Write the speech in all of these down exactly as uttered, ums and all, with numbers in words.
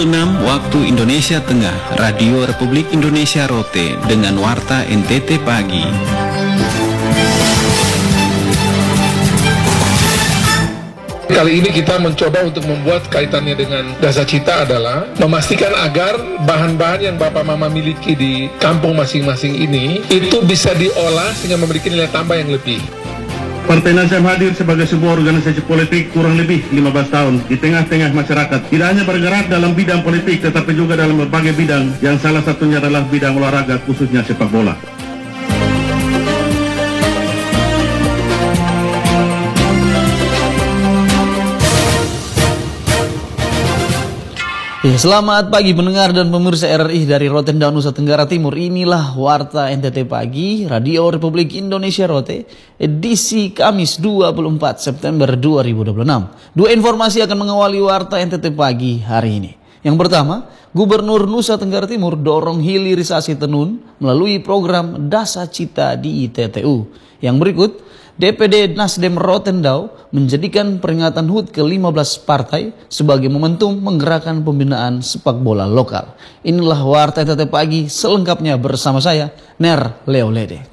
enam waktu Indonesia Tengah, Radio Republik Indonesia Rote dengan Warta N T T Pagi. Kali ini kita mencoba untuk membuat kaitannya dengan Dasa Cita adalah memastikan agar bahan-bahan yang Bapak Mama miliki di kampung masing-masing ini itu bisa diolah sehingga memiliki nilai tambah yang lebih. Partai Nasdem hadir sebagai sebuah organisasi politik kurang lebih lima belas tahun di tengah-tengah masyarakat. Tidak hanya bergerak dalam bidang politik, tetapi juga dalam berbagai bidang, yang salah satunya adalah bidang olahraga, khususnya sepak bola. Ya, selamat pagi pendengar dan pemirsa R R I dari Rotendao, Nusa Tenggara Timur. Inilah Warta N T T Pagi, Radio Republik Indonesia Rote, edisi Kamis dua puluh empat September dua ribu dua puluh enam. Dua informasi akan mengawali Warta N T T Pagi hari ini. Yang pertama, Gubernur Nusa Tenggara Timur dorong hilirisasi tenun melalui program Dasa Cita di I T T U. Yang berikut, D P D Nasdem Rotendao menjadikan peringatan H U T ke lima belas partai sebagai momentum menggerakkan pembinaan sepak bola lokal. Inilah Warta N T T Pagi selengkapnya bersama saya, Ner Leolede.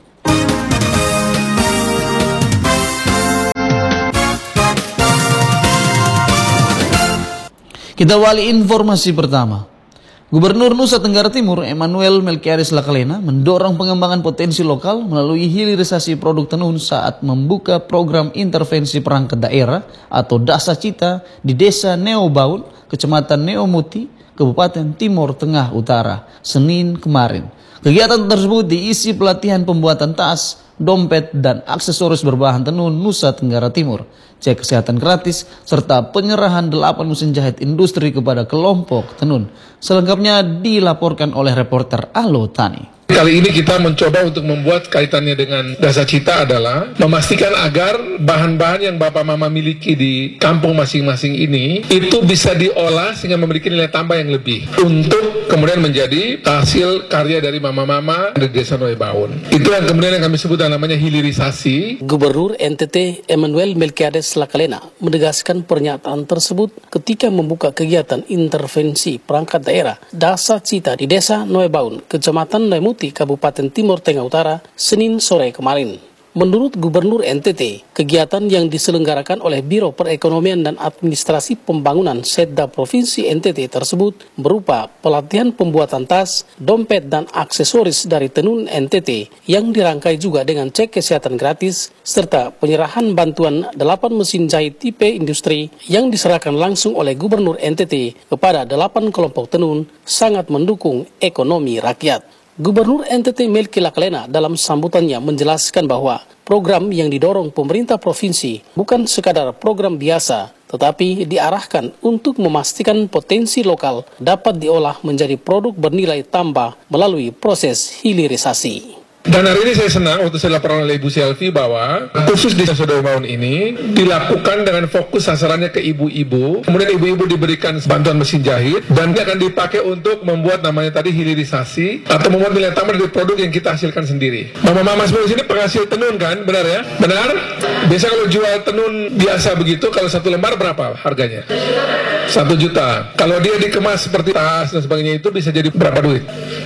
Kita awali informasi pertama. Gubernur Nusa Tenggara Timur Emmanuel Melkiades Lakalena mendorong pengembangan potensi lokal melalui hilirisasi produk tenun saat membuka program intervensi perangkat daerah atau Dasa Cita di Desa Neobaun, Kecamatan Neomuti, Kabupaten Timur Tengah Utara, Senin kemarin. Kegiatan tersebut diisi pelatihan pembuatan tas, dompet, dan aksesoris berbahan tenun Nusa Tenggara Timur, cek kesehatan gratis, serta penyerahan delapan mesin jahit industri kepada kelompok tenun. Selengkapnya dilaporkan oleh reporter Alo Tani. Kali ini kita mencoba untuk membuat kaitannya dengan Dasa Cita adalah memastikan agar bahan-bahan yang Bapak Mama miliki di kampung masing-masing ini itu bisa diolah sehingga memiliki nilai tambah yang lebih untuk kemudian menjadi hasil karya dari Mama-Mama di Desa Neobaun. Itu yang kemudian yang kami sebut namanya hilirisasi. Gubernur N T T Emmanuel Melkiades Lakalena menegaskan pernyataan tersebut ketika membuka kegiatan intervensi perangkat daerah Dasa Cita di Desa Neobaun, Kecamatan Neomuti, Kabupaten Timur Tengah Utara, Senin sore kemarin. Menurut Gubernur N T T, kegiatan yang diselenggarakan oleh Biro Perekonomian dan Administrasi Pembangunan Setda Provinsi N T T tersebut berupa pelatihan pembuatan tas, dompet, dan aksesoris dari tenun N T T yang dirangkai juga dengan cek kesehatan gratis serta penyerahan bantuan delapan mesin jahit tipe industri yang diserahkan langsung oleh Gubernur N T T kepada delapan kelompok tenun sangat mendukung ekonomi rakyat. Gubernur N T T Melki Lakalena dalam sambutannya menjelaskan bahwa program yang didorong pemerintah provinsi bukan sekadar program biasa, tetapi diarahkan untuk memastikan potensi lokal dapat diolah menjadi produk bernilai tambah melalui proses hilirisasi. Dan hari ini saya senang waktu saya laporan oleh Ibu Selvi bahwa khusus di Desa Neobaun ini dilakukan dengan fokus sasarannya ke ibu-ibu. Kemudian ibu-ibu diberikan bantuan mesin jahit dan dia akan dipakai untuk membuat namanya tadi hilirisasi atau membuat nilai tambah dari produk yang kita hasilkan sendiri. Mama-mama semua di sini penghasil tenun kan, benar ya? Benar? Biasa kalau jual tenun biasa begitu, kalau satu lembar berapa harganya? Satu juta. Kalau dia dikemas seperti tas dan sebagainya itu bisa jadi berapa duit?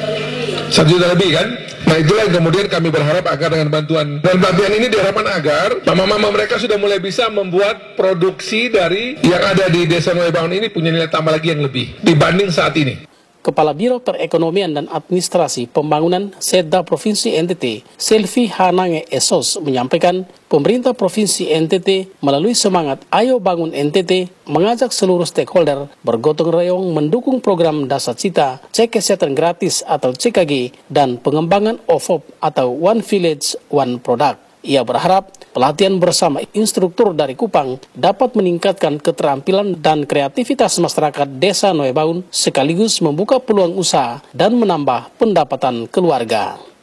Satu juta lebih kan? Nah itulah yang kemudian kami berharap agar dengan bantuan dan bantuan ini diharapkan agar mama-mama mereka sudah mulai bisa membuat produksi dari yang ada di Desa Neobaun ini punya nilai tambah lagi yang lebih dibanding saat ini. Kepala Biro Perekonomian dan Administrasi Pembangunan Setda Provinsi N T T, Selvi Hanange Esos, menyampaikan pemerintah Provinsi N T T melalui semangat Ayo Bangun N T T mengajak seluruh stakeholder bergotong royong mendukung program Dasa Cita, cek kesehatan gratis atau C K G, dan pengembangan O V O P atau One Village One Product. Ia berharap pelatihan bersama instruktur dari Kupang dapat meningkatkan keterampilan dan kreativitas masyarakat Desa Neobaun sekaligus membuka peluang usaha dan menambah pendapatan keluarga. Dalam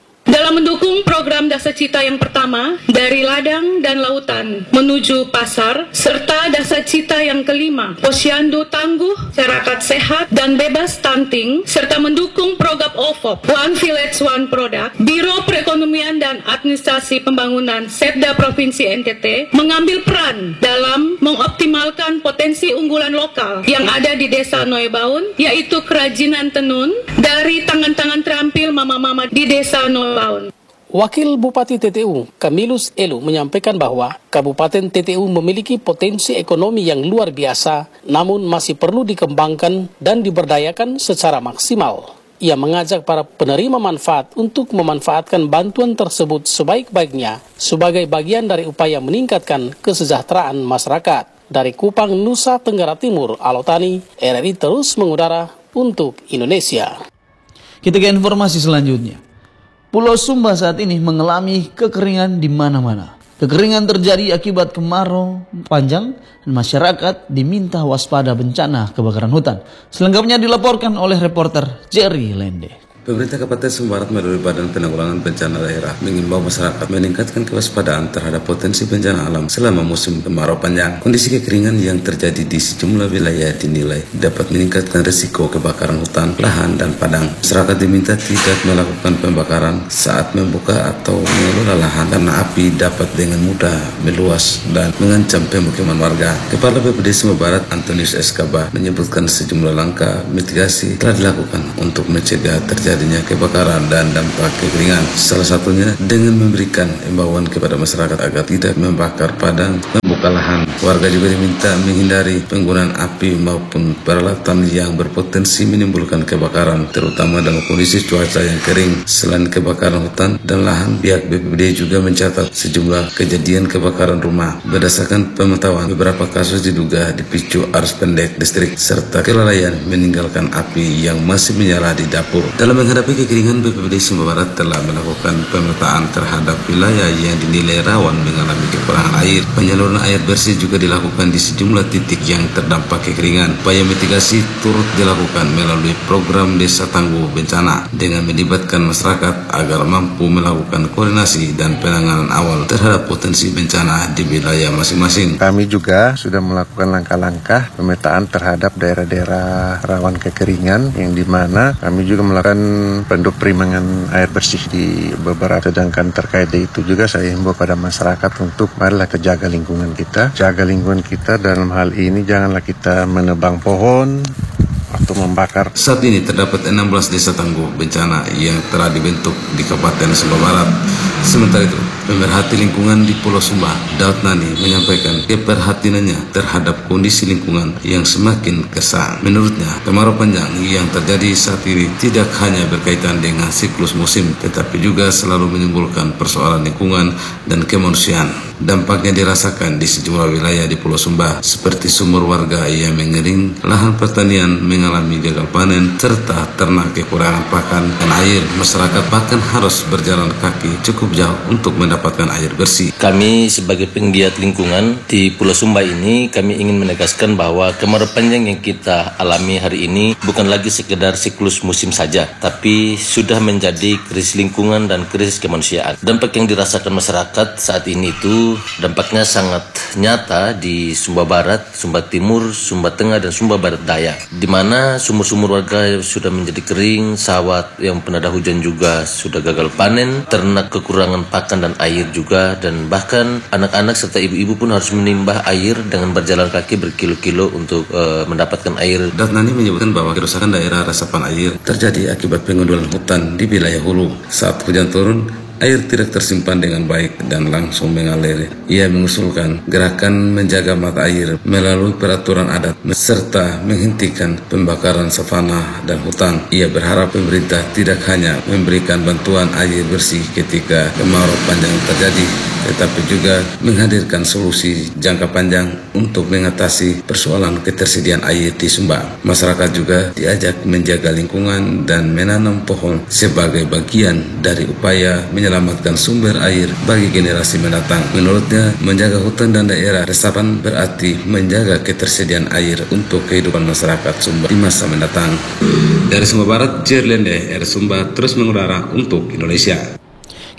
serta mendukung program Dasa Cita yang pertama dari ladang dan lautan menuju pasar, serta Dasa Cita yang kelima, Posyandu Tangguh, Masyarakat Sehat dan Bebas Stunting, serta mendukung program O F O P, One Village One Product. Biro Perekonomian dan Administrasi Pembangunan Setda Provinsi N T T mengambil peran dalam mengoptimalkan potensi unggulan lokal yang ada di Desa Noebaun, yaitu kerajinan tenun dari tangan-tangan terampil mama-mama di Desa Noebaun. Wakil Bupati T T U, Camillus Elu, menyampaikan bahwa Kabupaten T T U memiliki potensi ekonomi yang luar biasa, namun masih perlu dikembangkan dan diberdayakan secara maksimal. Ia mengajak para penerima manfaat untuk memanfaatkan bantuan tersebut sebaik-baiknya sebagai bagian dari upaya meningkatkan kesejahteraan masyarakat. Dari Kupang, Nusa Tenggara Timur, Alotani, R R I terus mengudara untuk Indonesia. Kita ke informasi selanjutnya. Pulau Sumba saat ini mengalami kekeringan di mana-mana. Kekeringan terjadi akibat kemarau panjang dan masyarakat diminta waspada bencana kebakaran hutan. Selengkapnya dilaporkan oleh reporter Jerry Lende. Pemerintah Kabupaten Sumba Barat melalui Badan Penanggulangan Bencana Daerah mengimbau masyarakat meningkatkan kewaspadaan terhadap potensi bencana alam selama musim kemarau panjang. Kondisi kekeringan yang terjadi di sejumlah wilayah dinilai dapat meningkatkan risiko kebakaran hutan, lahan, dan padang. Masyarakat diminta tidak melakukan pembakaran saat membuka atau mengelola lahan karena api dapat dengan mudah meluas dan mengancam pemukiman warga. Kepala B P D Sumba Barat Antonius Eskaba menyebutkan sejumlah langkah mitigasi telah dilakukan untuk mencegah terjadi adanya kebakaran dan dampak kekeringan. Salah satunya dengan memberikan imbauan kepada masyarakat agar tidak membakar padang, membuka lahan. Warga juga diminta menghindari penggunaan api maupun peralatan yang berpotensi menimbulkan kebakaran, terutama dalam kondisi cuaca yang kering. Selain kebakaran hutan dan lahan, pihak B P B D juga mencatat sejumlah kejadian kebakaran rumah. Berdasarkan pemantauan, beberapa kasus diduga dipicu arus pendek listrik serta kelalaian meninggalkan api yang masih menyala di dapur. Dalam menghadapi kekeringan, B P B D Sumba Barat telah melakukan pemetaan terhadap wilayah yang dinilai rawan mengalami kekurangan air. Penyaluran air bersih juga dilakukan di sejumlah titik yang terdampak kekeringan. Upaya mitigasi turut dilakukan melalui program Desa Tangguh Bencana dengan melibatkan masyarakat agar mampu melakukan koordinasi dan penanganan awal terhadap potensi bencana di wilayah masing-masing. Kami juga sudah melakukan langkah-langkah pemetaan terhadap daerah-daerah rawan kekeringan yang dimana kami juga melakukan pendoprimangan air bersih di beberapa. Sedangkan terkait itu juga saya himbau pada masyarakat untuk marilah kita jaga lingkungan kita. Jaga lingkungan kita dalam hal ini janganlah kita menebang pohon atau membakar. Saat ini terdapat enam belas desa tangguh bencana yang telah dibentuk di Kabupaten Sumba Barat. Sementara itu, pemerhati lingkungan di Pulau Sumba, Daud Nani, menyampaikan keprihatinannya terhadap kondisi lingkungan yang semakin kesal. Menurutnya, kemarau panjang yang terjadi saat ini tidak hanya berkaitan dengan siklus musim, tetapi juga selalu menimbulkan persoalan lingkungan dan kemanusiaan. Dampaknya dirasakan di sejumlah wilayah di Pulau Sumba, seperti sumur warga yang mengering, lahan pertanian mengalami gagal panen, serta ternak kekurangan pakan dan air. Masyarakat bahkan harus berjalan kaki cukup jauh untuk mendapatkan air bersih. Kami sebagai penggiat lingkungan di Pulau Sumba ini, kami ingin menegaskan bahwa kemarau panjang yang kita alami hari ini bukan lagi sekedar siklus musim saja, tapi sudah menjadi krisis lingkungan dan krisis kemanusiaan. Dampak yang dirasakan masyarakat saat ini itu dampaknya sangat nyata di Sumba Barat, Sumba Timur, Sumba Tengah, dan Sumba Barat Daya, di mana sumur-sumur warga sudah menjadi kering, sawah yang penada hujan juga sudah gagal panen, ternak kekurangan pakan dan air juga, dan bahkan anak-anak serta ibu-ibu pun harus menimbah air dengan berjalan kaki berkilo-kilo untuk uh, mendapatkan air. Datnani menyebutkan bahwa kerusakan daerah resapan air terjadi akibat pengundulan hutan di wilayah hulu. Saat hujan turun, air tidak tersimpan dengan baik dan langsung mengalir. Ia mengusulkan gerakan menjaga mata air melalui peraturan adat serta menghentikan pembakaran savana dan hutan. Ia berharap pemerintah tidak hanya memberikan bantuan air bersih ketika kemarau panjang terjadi, tetapi juga menghadirkan solusi jangka panjang untuk mengatasi persoalan ketersediaan air di Sumba. Masyarakat juga diajak menjaga lingkungan dan menanam pohon sebagai bagian dari upaya menyelamatkan sumber air bagi generasi mendatang. Menurutnya, menjaga hutan dan daerah resapan berarti menjaga ketersediaan air untuk kehidupan masyarakat Sumba di masa mendatang. Dari Sumba Barat, Jerlende, R Sumba terus mengudara untuk Indonesia.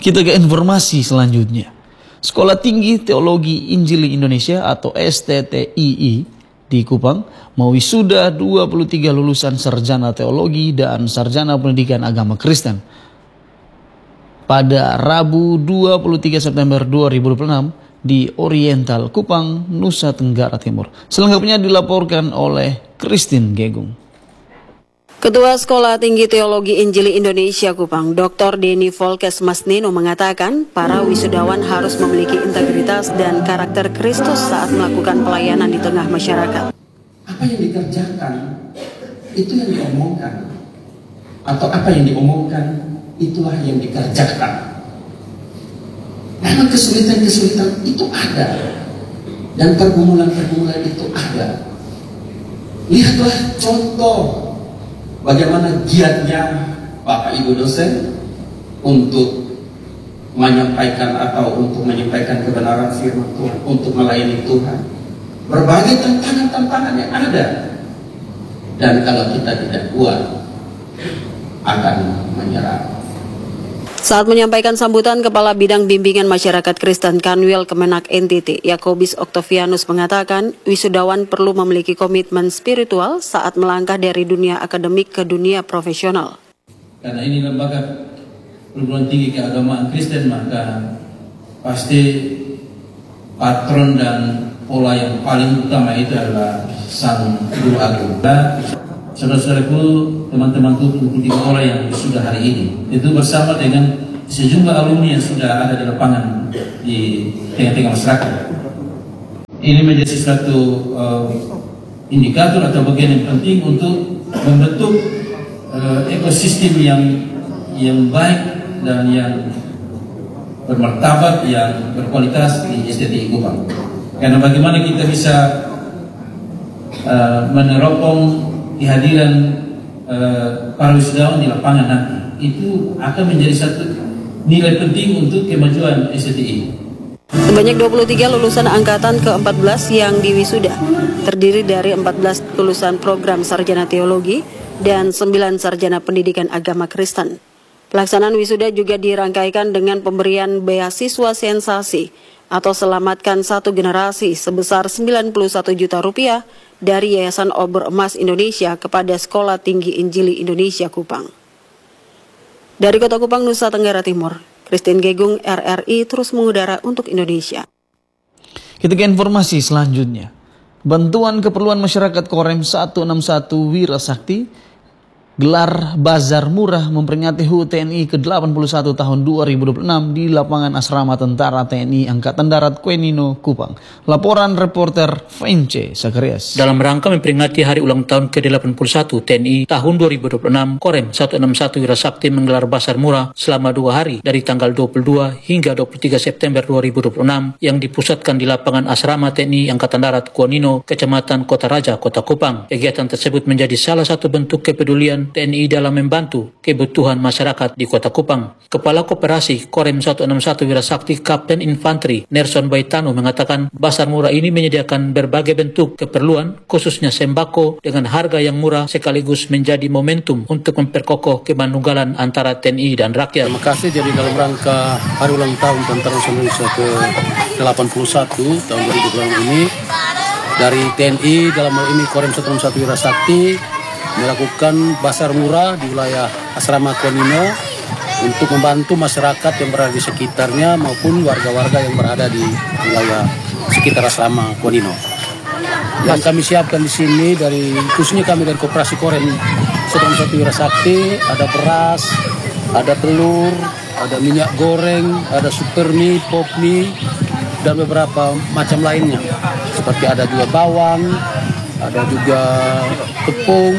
Kita ke informasi selanjutnya. Sekolah Tinggi Teologi Injili Indonesia atau S T T I I di Kupang mewisuda dua puluh tiga lulusan sarjana teologi dan sarjana pendidikan agama Kristen. Pada Rabu dua puluh tiga September dua ribu dua puluh enam di Oriental Kupang, Nusa Tenggara Timur. Selengkapnya dilaporkan oleh Christine Gegung. Ketua Sekolah Tinggi Teologi Injili Indonesia Kupang, Doktor Denny Volkes Masnino mengatakan para wisudawan harus memiliki integritas dan karakter Kristus saat melakukan pelayanan di tengah masyarakat. Apa yang dikerjakan, itu yang diomongkan. Atau apa yang diomongkan, itulah yang dikerjakan. Memang kesulitan-kesulitan itu ada. Dan pergumulan-pergumulan itu ada. Lihatlah contoh bagaimana giatnya Bapak Ibu dosen untuk menyampaikan atau untuk menyampaikan kebenaran firman Tuhan, untuk melayani Tuhan. Berbagai tantangan-tantangan yang ada. Dan kalau kita tidak kuat, akan menyerah. Saat menyampaikan sambutan, Kepala Bidang Bimbingan Masyarakat Kristen Kanwil Kemenak N T T, Yakobus Octavianus mengatakan, wisudawan perlu memiliki komitmen spiritual saat melangkah dari dunia akademik ke dunia profesional. Karena ini lembaga perguruan tinggi keagamaan Kristen, maka pasti patron dan pola yang paling utama itu adalah sang guru agung. Saudara-saudaraku, teman-temanku, tiga orang yang sudah hari ini itu bersama dengan sejumlah alumni yang sudah ada di lapangan di tengah-tengah masyarakat. Ini menjadi suatu uh, indikator atau bagian yang penting untuk membentuk uh, ekosistem yang yang baik dan yang bermartabat, yang berkualitas di S T T I Kupang. Karena bagaimana kita bisa uh, meneropong kehadiran uh, para wisudawan di lapangan nanti, itu akan menjadi satu nilai penting untuk kemajuan S T T I. Sebanyak dua puluh tiga lulusan angkatan ke empat belas yang diwisuda, terdiri dari empat belas lulusan program sarjana teologi dan sembilan sarjana pendidikan agama Kristen. Pelaksanaan wisuda juga dirangkaikan dengan pemberian beasiswa sensasi atau selamatkan satu generasi sebesar sembilan puluh satu juta rupiah dari Yayasan Obor Emas Indonesia kepada Sekolah Tinggi Injili Indonesia Kupang. Dari Kota Kupang, Nusa Tenggara Timur, Christine Gegung, R R I terus mengudara untuk Indonesia. Kita ke informasi selanjutnya. Bantuan keperluan masyarakat Korem seratus enam puluh satu Wira Sakti gelar bazar murah memperingati H U T T N I ke delapan puluh satu tahun dua ribu dua puluh enam di lapangan asrama tentara T N I Angkatan Darat Kuenino, Kupang. Laporan reporter Vence Sakarias. Dalam rangka memperingati hari ulang tahun ke delapan puluh satu T N I tahun dua ribu dua puluh enam, Korem seratus enam puluh satu Wira Sakti menggelar bazar murah selama dua hari dari tanggal dua puluh dua hingga dua puluh tiga September dua ribu dua puluh enam yang dipusatkan di lapangan asrama T N I Angkatan Darat Kuenino, Kecamatan Kota Raja, Kota Kupang. Kegiatan tersebut menjadi salah satu bentuk kepedulian T N I dalam membantu kebutuhan masyarakat di Kota Kupang. Kepala Koperasi Korem seratus enam puluh satu Wira Sakti Kapten Infanteri Nelson Baitano mengatakan bazar murah ini menyediakan berbagai bentuk keperluan khususnya sembako dengan harga yang murah sekaligus menjadi momentum untuk memperkokoh kemanunggalan antara T N I dan rakyat. Terima kasih. Jadi dalam rangka hari ulang tahun Tentara Nasional Indonesia ke delapan puluh satu tahun dua ribu dua puluh enam ini, dari T N I dalam hal ini Korem seratus enam puluh satu Wira Sakti melakukan bazar murah di wilayah asrama Kuenino untuk membantu masyarakat yang berada di sekitarnya maupun warga-warga yang berada di wilayah sekitar asrama Kuenino. Yang kami siapkan di sini dari khususnya kami dari Koperasi Korem seratus enam puluh satu Wira Sakti, ada beras, ada telur, ada minyak goreng, ada super mie, pop mie, dan beberapa macam lainnya. Seperti ada juga bawang, ada juga tepung.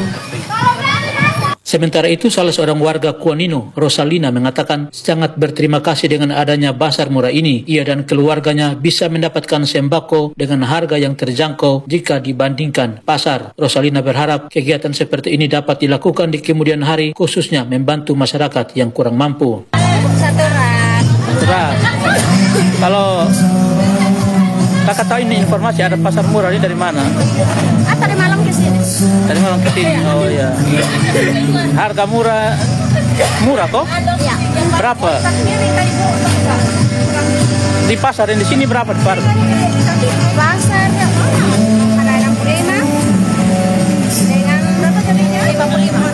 Sementara itu, salah seorang warga Kuenino, Rosalina, mengatakan sangat berterima kasih dengan adanya bazar murah ini. Ia dan keluarganya bisa mendapatkan sembako dengan harga yang terjangkau jika dibandingkan pasar. Rosalina berharap kegiatan seperti ini dapat dilakukan di kemudian hari, khususnya membantu masyarakat yang kurang mampu. Satu rak. Satu rak. Kalau kakak tahu ini informasi ada pasar murah ini dari mana? Ah, tadi malam ke sini. Tadi malam ke sini. Oh iya. Harga murah Murah kok? Iya. Berapa? Di pasar dan di sini berapa di pasar? Pasar ya, ada enam puluh lima dengan berapa jadinya? lima puluh lima.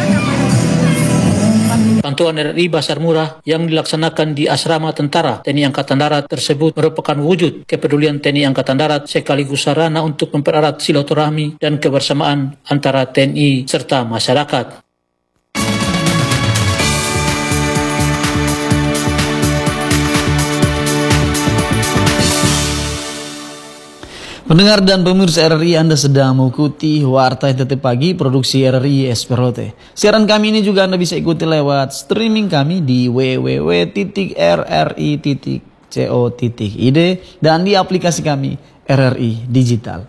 Bantuan R R I Pasar Murah yang dilaksanakan di asrama tentara T N I Angkatan Darat tersebut merupakan wujud kepedulian T N I Angkatan Darat sekaligus sarana untuk mempererat silaturahmi dan kebersamaan antara T N I serta masyarakat. Pendengar dan pemirsa R R I, Anda sedang mengikuti Warta N T T Pagi produksi R R I S P R O T. Siaran kami ini juga Anda bisa ikuti lewat streaming kami di w w w titik r r i titik co titik i d dan di aplikasi kami R R I Digital.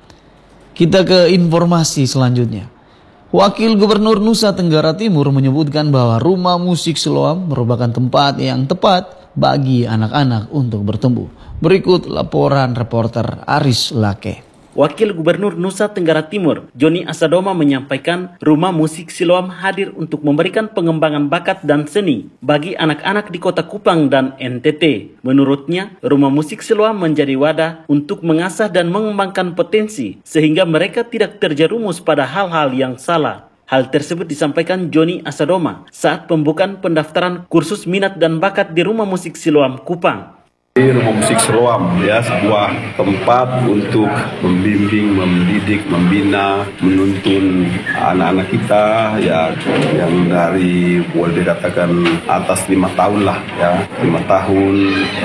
Kita ke informasi selanjutnya. Wakil Gubernur Nusa Tenggara Timur menyebutkan bahwa rumah musik Siloam merupakan tempat yang tepat bagi anak-anak untuk bertumbuh. Berikut laporan reporter Aris Lake. Wakil Gubernur Nusa Tenggara Timur, Joni Asadoma menyampaikan rumah musik Siloam hadir untuk memberikan pengembangan bakat dan seni bagi anak-anak di Kota Kupang dan N T T. Menurutnya, rumah musik Siloam menjadi wadah untuk mengasah dan mengembangkan potensi sehingga mereka tidak terjerumus pada hal-hal yang salah. Hal tersebut disampaikan Joni Asadoma saat pembukaan pendaftaran kursus minat dan bakat di rumah musik Siloam Kupang. Rumah musik Siloam ya, sebuah tempat untuk membimbing, mendidik, membina, menuntun anak-anak kita ya yang dari boleh dikatakan atas lima tahun lah ya, lima tahun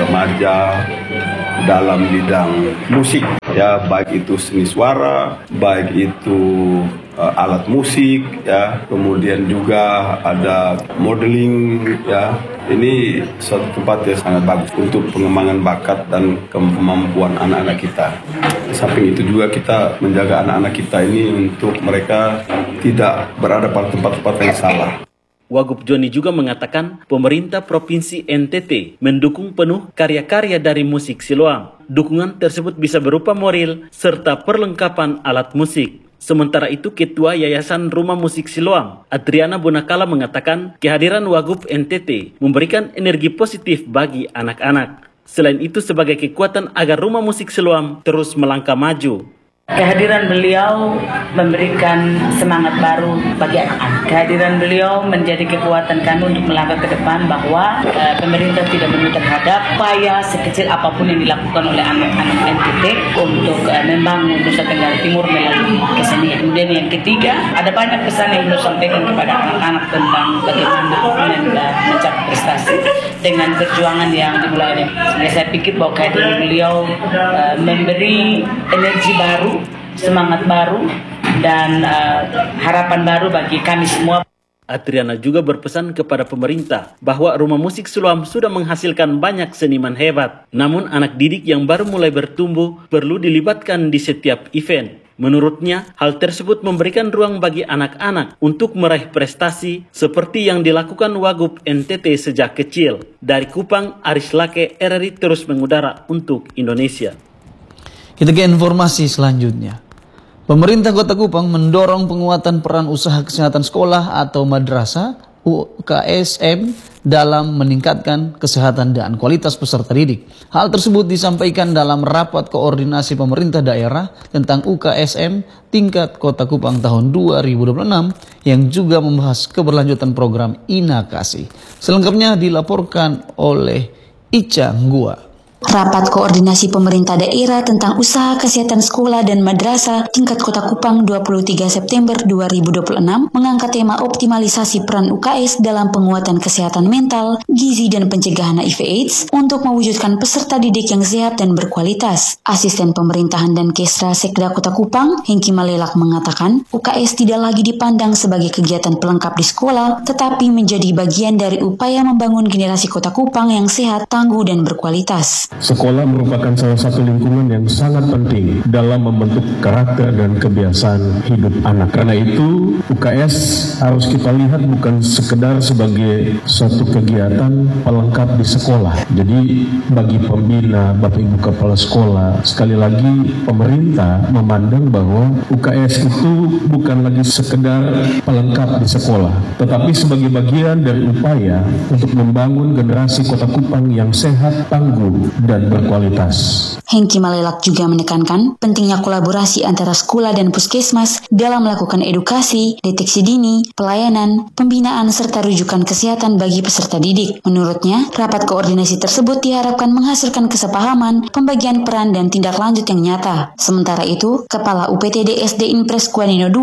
remaja dalam bidang musik ya, baik itu seni suara, baik itu uh, alat musik ya, kemudian juga ada modeling ya. Ini suatu tempat yang sangat bagus untuk pengembangan bakat dan kemampuan anak-anak kita. Di samping itu juga kita menjaga anak-anak kita ini untuk mereka tidak berada pada tempat-tempat yang salah. Wagub Joni juga mengatakan pemerintah Provinsi N T T mendukung penuh karya-karya dari musik Siloam. Dukungan tersebut bisa berupa moral serta perlengkapan alat musik. Sementara itu, Ketua Yayasan Rumah Musik Siloam, Adriana Bonakala mengatakan kehadiran Wagub N T T memberikan energi positif bagi anak-anak. Selain itu, sebagai kekuatan agar Rumah Musik Siloam terus melangkah maju. Kehadiran beliau memberikan semangat baru bagi anak-anak. Kehadiran beliau menjadi kekuatan kami untuk melangkah ke depan bahwa uh, pemerintah tidak menutup terhadap upaya sekecil apapun yang dilakukan oleh anak-anak N T T untuk uh, membangun Nusa Tenggara Timur melalui kesenian. Kemudian yang ketiga, ada banyak pesan yang beliau sampaikan kepada anak-anak tentang bagaimana mencapai prestasi dengan perjuangan yang dimulai. Jadi saya pikir bahwa kehadiran beliau uh, memberi energi baru, semangat baru, dan uh, harapan baru bagi kami semua. Adriana juga berpesan kepada pemerintah bahwa rumah musik Siloam sudah menghasilkan banyak seniman hebat. Namun anak didik yang baru mulai bertumbuh perlu dilibatkan di setiap event. Menurutnya, hal tersebut memberikan ruang bagi anak-anak untuk meraih prestasi seperti yang dilakukan Wagub N T T sejak kecil. Dari Kupang, Aris Lake, R R I terus mengudara untuk Indonesia. Kita ke informasi selanjutnya. Pemerintah Kota Kupang mendorong penguatan peran usaha kesehatan sekolah atau madrasah U K S M dalam meningkatkan kesehatan dan kualitas peserta didik. Hal tersebut disampaikan dalam rapat koordinasi pemerintah daerah tentang U K S M tingkat Kota Kupang tahun dua ribu dua puluh enam yang juga membahas keberlanjutan program Inakasi. Selengkapnya dilaporkan oleh Ica Nggua. Rapat koordinasi pemerintah daerah tentang usaha kesehatan sekolah dan madrasah tingkat Kota Kupang dua puluh tiga September dua ribu dua puluh enam mengangkat tema optimalisasi peran U K S dalam penguatan kesehatan mental, gizi dan pencegahan H I V AIDS untuk mewujudkan peserta didik yang sehat dan berkualitas. Asisten Pemerintahan dan Kesra Sekda Kota Kupang, Hengki Malelak mengatakan, U K S tidak lagi dipandang sebagai kegiatan pelengkap di sekolah, tetapi menjadi bagian dari upaya membangun generasi Kota Kupang yang sehat, tangguh dan berkualitas. Sekolah merupakan salah satu lingkungan yang sangat penting dalam membentuk karakter dan kebiasaan hidup anak. Karena itu, U K S harus kita lihat bukan sekedar sebagai suatu kegiatan pelengkap di sekolah. Jadi bagi pembina, Bapak Ibu Kepala Sekolah, sekali lagi pemerintah memandang bahwa U K S itu bukan lagi sekedar pelengkap di sekolah, tetapi sebagai bagian dari upaya untuk membangun generasi Kota Kupang yang sehat, tangguh, dan berkualitas. Hengki Malelak juga menekankan pentingnya kolaborasi antara sekolah dan puskesmas dalam melakukan edukasi, deteksi dini, pelayanan, pembinaan, serta rujukan kesehatan bagi peserta didik. Menurutnya, rapat koordinasi tersebut diharapkan menghasilkan kesepahaman, pembagian peran, dan tindak lanjut yang nyata. Sementara itu, Kepala U P T D S D Inpres Kuanino dua